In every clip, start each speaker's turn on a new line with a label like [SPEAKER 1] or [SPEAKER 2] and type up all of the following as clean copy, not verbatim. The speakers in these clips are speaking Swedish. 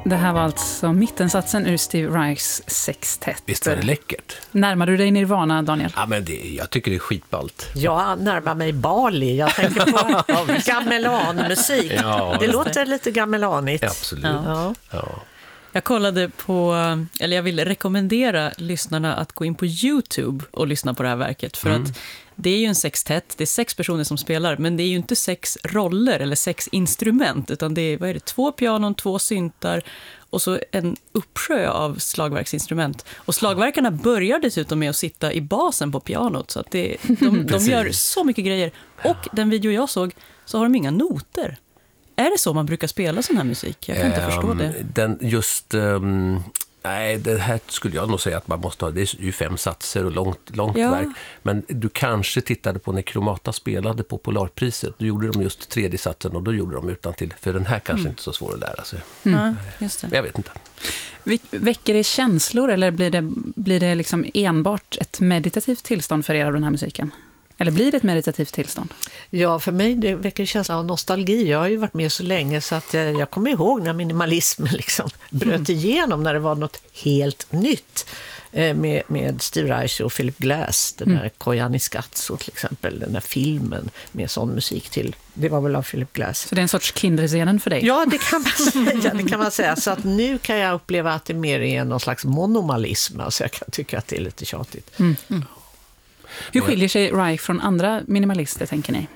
[SPEAKER 1] Det här var alltså mittensatsen ur Steve Reichs sextett.
[SPEAKER 2] Visst är det läckert?
[SPEAKER 1] Närmar du dig Nirvana, Daniel?
[SPEAKER 2] Ja, men jag tycker det är skitballt.
[SPEAKER 3] Jag närmar mig Bali. Jag tänker på gamelan-musik.
[SPEAKER 2] Ja,
[SPEAKER 3] det låter lite gamelanigt.
[SPEAKER 2] Absolut. Ja.
[SPEAKER 4] Jag kollade på, eller jag vill rekommendera lyssnarna att gå in på YouTube och lyssna på det här verket. För att det är ju en sextett, det är 6 personer som spelar, men det är ju inte 6 roller eller 6 instrument, utan det är, 2 pianon, 2 syntar och så en uppsjö av slagverksinstrument. Och slagverkarna börjar dessutom med att sitta i basen på pianot, så att de gör så mycket grejer. Och den video jag såg så har de inga noter. Är det så man brukar spela sån här musik? Jag kan inte förstå det.
[SPEAKER 2] Nej, det här skulle jag nog säga att man måste ha. Det är ju 5 satser och långt verk. Men du kanske tittade på när Kromata spelade på Polarpriset. Då gjorde de just 3:e satsen och då gjorde de utan till. För den här kanske inte är så svår att lära sig.
[SPEAKER 4] Just det.
[SPEAKER 2] Jag vet inte.
[SPEAKER 1] Väcker det känslor eller blir det liksom enbart ett meditativt tillstånd för er av den här musiken? Eller blir det ett meditativt tillstånd?
[SPEAKER 3] Ja, för mig det väcker känslan av nostalgi. Jag har ju varit med så länge så att jag kommer ihåg när minimalismen liksom bröt igenom, när det var något helt nytt med Steve Reich och Philip Glass, den där Koyani Scazzo till exempel, den där filmen med sån musik till. Det var väl av Philip Glass.
[SPEAKER 1] Så det är en sorts kinderscenen för dig?
[SPEAKER 3] Ja, det kan man säga. Så att nu kan jag uppleva att det mer är någon slags monomalism. Alltså jag kan tycka att det är lite tjatigt.
[SPEAKER 1] Hur skiljer sig Reich från andra minimalister, tänker ni?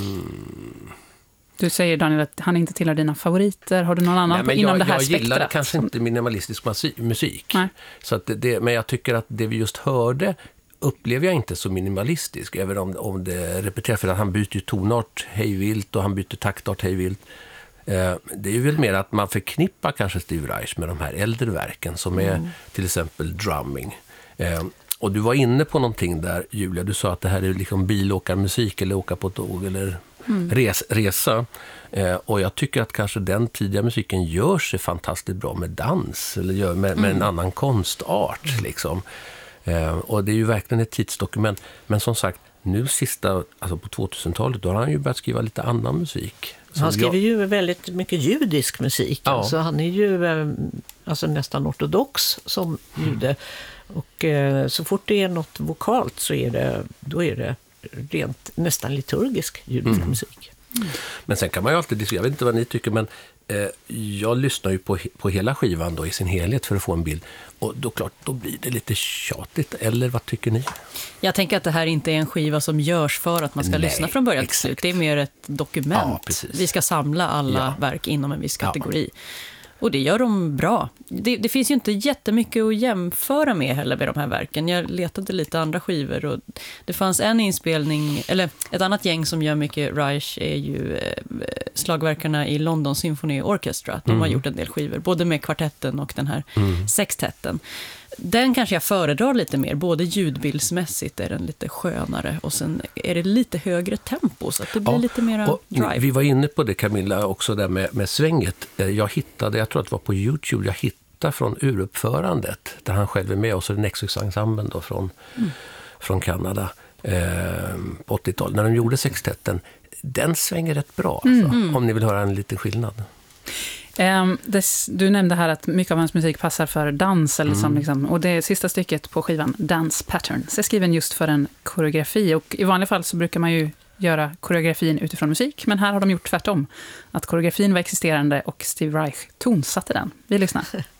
[SPEAKER 1] Du säger, Daniel, att han inte tillhör dina favoriter. Har du någon annan inom det här spektrat? Jag gillar
[SPEAKER 2] kanske inte minimalistisk musik.
[SPEAKER 1] Nej.
[SPEAKER 2] Så att men jag tycker att det vi just hörde upplever jag inte så minimalistisk. Även om det repeterar, för att han byter tonart hejvilt och han byter taktart hejvilt. Det är ju väl mer att man förknippar kanske Steve Reich med de här äldre verken som är till exempel drumming. Och du var inne på någonting där, Julia. Du sa att det här är liksom bilåkarmusik eller åka på tåg eller resa. Och jag tycker att kanske den tidiga musiken gör sig fantastiskt bra med dans eller med en annan konstart. Liksom. Och det är ju verkligen ett tidsdokument. Men som sagt, nu sista, alltså på 2000-talet, då har han ju börjat skriva lite annan musik.
[SPEAKER 3] Han skriver ju väldigt mycket judisk musik.
[SPEAKER 2] Ja.
[SPEAKER 3] Alltså han är ju nästan ortodox som jude. Och så fort det är något vokalt så är det rent nästan liturgisk judisk musik.
[SPEAKER 2] Men sen kan man ju alltid diskutera, jag vet inte vad ni tycker, men jag lyssnar ju på hela skivan då i sin helhet för att få en bild. Och då blir det lite tjatigt, eller vad tycker ni?
[SPEAKER 4] Jag tänker att det här inte är en skiva som görs för att man ska lyssna från början till slut. Det är mer ett dokument.
[SPEAKER 2] Ja,
[SPEAKER 4] vi ska samla alla verk inom en viss kategori. Och det gör de bra. Det finns ju inte jättemycket att jämföra med heller med de här verken. Jag letade lite andra skivor och det fanns en inspelning, eller ett annat gäng som gör mycket Reich är ju slagverkarna i London Symphony Orchestra. De har gjort en del skivor, både med kvartetten och den här sextetten. Den kanske jag föredrar lite mer, både ljudbildsmässigt är den lite skönare och sen är det lite högre tempo så att det blir lite mer drive.
[SPEAKER 2] Vi var inne på det, Camilla, också där med svänget. Jag tror att det var på YouTube, jag hittade från uruppförandet där han själv är med och så är det Nexus-ensemblen då från Kanada på 80-talet. När de gjorde sextetten, den svänger rätt bra alltså, om ni vill höra en liten skillnad.
[SPEAKER 1] Du nämnde här att mycket av hans musik passar för dans eller liksom, och det sista stycket på skivan, Dance Patterns, är skriven just för en koreografi, och i vanliga fall så brukar man ju göra koreografin utifrån musik, men här har de gjort tvärtom, att koreografin var existerande och Steve Reich tonsatte den. Vi lyssnar.